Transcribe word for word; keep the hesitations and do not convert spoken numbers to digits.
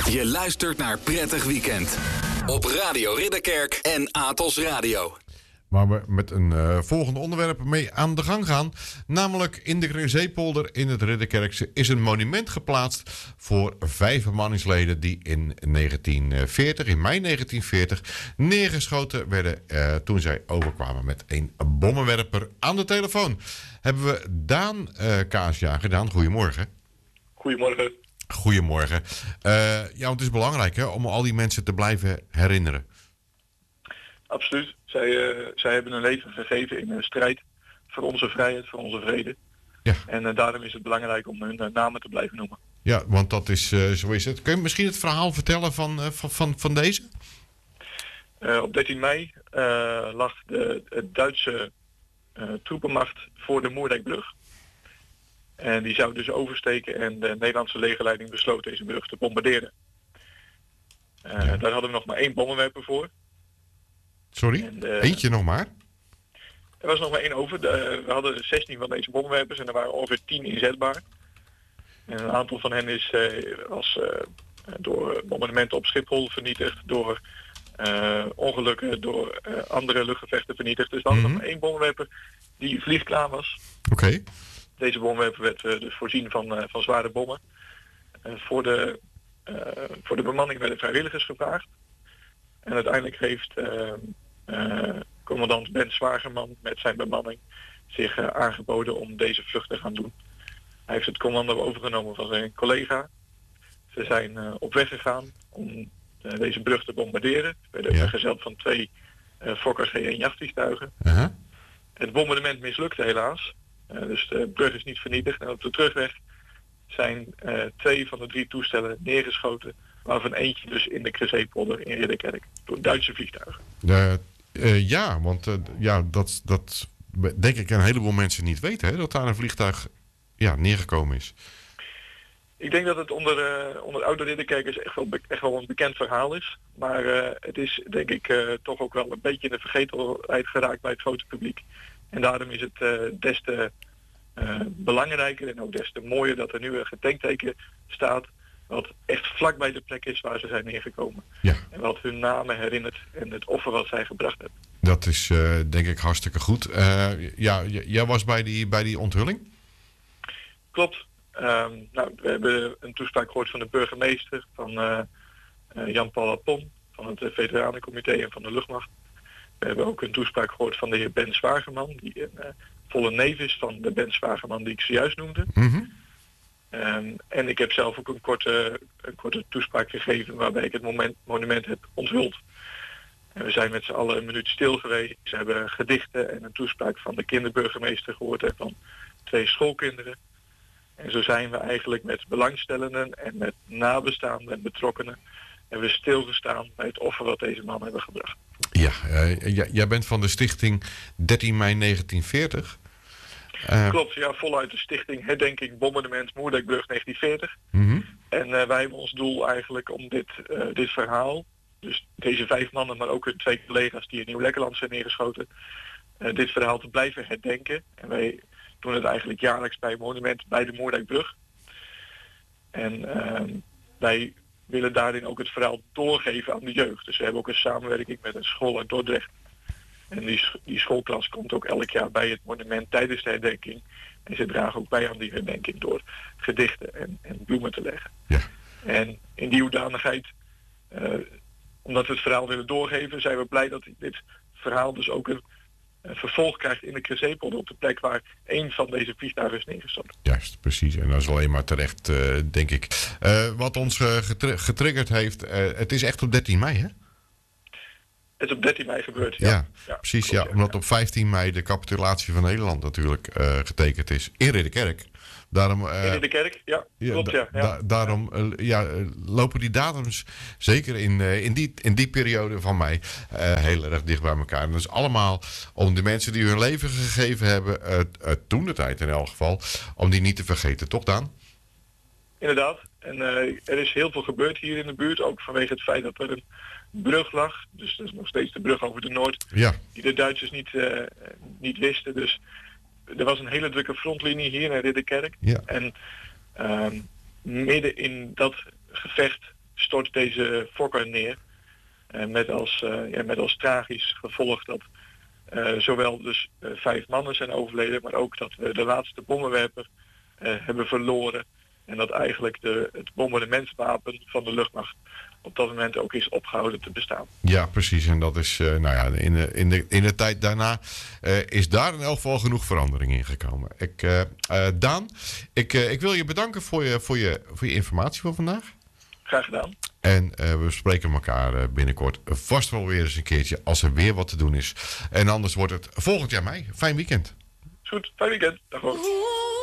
Je luistert naar Prettig Weekend. Op Radio Ridderkerk en Atos Radio. Waar we met een uh, volgend onderwerp mee aan de gang gaan. Namelijk in de Krinzeepolder in het Ridderkerkse is een monument geplaatst voor vijf bemanningsleden die in negentien veertig, in mei negentien veertig, neergeschoten werden uh, toen zij overkwamen met een bommenwerper aan de telefoon. Hebben we Daan uh, Kaasjager. Daan, goedemorgen. Goedemorgen. Goedemorgen. Uh, ja, want het is belangrijk hè, om al die mensen te blijven herinneren. Absoluut. Zij, uh, zij hebben hun leven gegeven in een strijd voor onze vrijheid, voor onze vrede. Ja. En uh, daarom is het belangrijk om hun uh, namen te blijven noemen. Ja, want dat is, uh, zo is het. Kun je misschien het verhaal vertellen van, uh, van, van, van deze? Uh, op dertien mei uh, lag de, de Duitse uh, troepenmacht voor de Moerdijkbrug. En die zou dus oversteken en de Nederlandse legerleiding besloot deze brug te bombarderen. Uh, ja. Daar hadden we nog maar één bommenwerper voor. Sorry? En, uh, Eentje nog maar? Er was nog maar één over. De, we hadden zestien van deze bommenwerpers en er waren ongeveer tien inzetbaar. En een aantal van hen is, uh, was uh, door bombardementen op Schiphol vernietigd, door uh, ongelukken, door uh, andere luchtgevechten vernietigd. Dus we hadden mm-hmm. nog maar één bommenwerper die vliegklaar was. Oké. Okay. Deze bommenwerper werd uh, dus voorzien van, uh, van zware bommen. Uh, voor, de, uh, voor de bemanning werden vrijwilligers gevraagd. En uiteindelijk heeft uh, uh, commandant Ben Zwageman met zijn bemanning zich uh, aangeboden om deze vlucht te gaan doen. Hij heeft het commando overgenomen van zijn collega. Ze zijn uh, op weg gegaan om uh, deze brug te bombarderen. Ze werden ja. vergezeld van twee uh, Fokker G één jachtvliegtuigen. Uh-huh. Het bombardement mislukte helaas. Uh, dus de brug is niet vernietigd. En op de terugweg zijn uh, twee van de drie toestellen neergeschoten, waarvan eentje dus in de Krinzeepolder in Ridderkerk door Duitse vliegtuigen. Uh, uh, ja, want uh, ja, dat, dat denk ik een heleboel mensen niet weten, hè, dat daar een vliegtuig ja, neergekomen is. Ik denk dat het onder, uh, onder oude Ridderkerkers echt wel, be- echt wel een bekend verhaal is. Maar uh, het is denk ik uh, toch ook wel een beetje in de vergetelheid geraakt bij het grote publiek. En daarom is het uh, des te uh, belangrijker en ook des te mooier dat er nu een gedenkteken staat wat echt vlak bij de plek is waar ze zijn neergekomen. Ja. En wat hun namen herinnert en het offer wat zij gebracht hebben. Dat is uh, denk ik hartstikke goed. Uh, ja, j- jij was bij die, bij die onthulling? Klopt. Um, nou, we hebben een toespraak gehoord van de burgemeester, van uh, uh, Jan-Paul Apon, van het uh, Veteranencomité en van de luchtmacht. We hebben ook een toespraak gehoord van de heer Ben Zwageman, die een uh, volle neef is van de Ben Zwageman die ik zojuist noemde. Mm-hmm. Um, en ik heb zelf ook een korte, een korte toespraak gegeven waarbij ik het moment, monument heb onthuld. En we zijn met z'n allen een minuut stil geweest. Ze hebben gedichten en een toespraak van de kinderburgemeester gehoord en van twee schoolkinderen. En zo zijn we eigenlijk met belangstellenden en met nabestaanden en betrokkenen hebben we stilgestaan bij het offer wat deze man hebben gebracht. Ja, uh, j- jij bent van de stichting dertien mei negentien veertig. Uh... Klopt, ja, voluit de stichting Herdenking Bombardement Moerdijkbrug negentien veertig. Mm-hmm. En uh, wij hebben ons doel eigenlijk om dit, uh, dit verhaal, dus deze vijf mannen, maar ook hun twee collega's die in Nieuw-Lekkerland zijn neergeschoten, uh, dit verhaal te blijven herdenken. En wij doen het eigenlijk jaarlijks bij monument bij de Moerdijkbrug. En uh, wij willen daarin ook het verhaal doorgeven aan de jeugd. Dus we hebben ook een samenwerking met een school uit Dordrecht. En die, die schoolklas komt ook elk jaar bij het monument tijdens de herdenking. En ze dragen ook bij aan die herdenking door gedichten en, en bloemen te leggen. Ja. En in die hoedanigheid, uh, omdat we het verhaal willen doorgeven, zijn we blij dat dit verhaal dus ook een, een vervolg krijgt in de Krinzeepolder op de plek waar één van deze vliegtuigen is neergestort. Juist, precies. En dat is alleen maar terecht, uh, denk ik. Uh, wat ons uh, getr- getriggerd heeft, uh, het is echt op dertien mei, hè? Het is op dertien mei gebeurd, ja. Ja, ja precies, klopt, ja. Omdat ja. op vijftien mei de capitulatie van Nederland natuurlijk uh, getekend is. In Ridderkerk. Daarom, uh, in Ridderkerk, ja. ja klopt, ja. Da- da- daarom uh, ja, lopen die datums zeker in, uh, in, die, in die periode van mei uh, heel erg dicht bij elkaar. En dat is allemaal om de mensen die hun leven gegeven hebben, uh, uh, toen de tijd in elk geval, om die niet te vergeten. Toch, Daan? Inderdaad. En uh, er is heel veel gebeurd hier in de buurt, ook vanwege het feit dat er een brug lag. Dus dat is nog steeds de brug over de Noord, ja. die de Duitsers niet, uh, niet wisten. Dus er was een hele drukke frontlinie hier in Ridderkerk. Ja. En uh, midden in dat gevecht stortte deze Fokker neer. En met als, uh, ja, met als tragisch gevolg dat uh, zowel dus uh, vijf mannen zijn overleden, maar ook dat we de laatste bommenwerper uh, hebben verloren. En dat eigenlijk de, het bombardementswapen van de luchtmacht op dat moment ook is opgehouden te bestaan. Ja, precies. En dat is, uh, nou ja, in de, in de, in de tijd daarna uh, is daar in elk geval genoeg verandering in gekomen. Ik, uh, uh, Daan, ik, uh, ik wil je bedanken voor je, voor, je, voor je informatie voor vandaag. Graag gedaan. En uh, we spreken elkaar uh, binnenkort vast wel weer eens een keertje als er weer wat te doen is. En anders wordt het volgend jaar mei. Fijn weekend. Is goed, fijn weekend. Dag hoor.